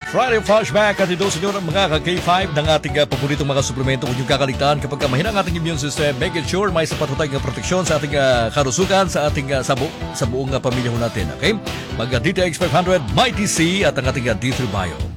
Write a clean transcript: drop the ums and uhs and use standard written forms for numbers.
Friday Flashback at ito sa inyo ng mga ka-K5 ng ating paboritong mga suplemento kung yung kakaligtaan kapag mahina ang ating immune system, make it sure may sapat tayong proteksyon sa ating karusukan, sa ating sa buong pamilya ho natin. Okay? Mag-DTX 500, Mighty C at ang ating D3 Bio.